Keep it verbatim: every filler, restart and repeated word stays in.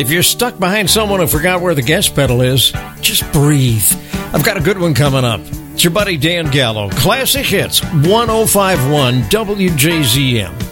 If you're stuck behind someone who forgot where the gas pedal is, just breathe. I've got a good one coming up. It's your buddy Dan Gallo. Classic Hits, one oh five point one W J Z M.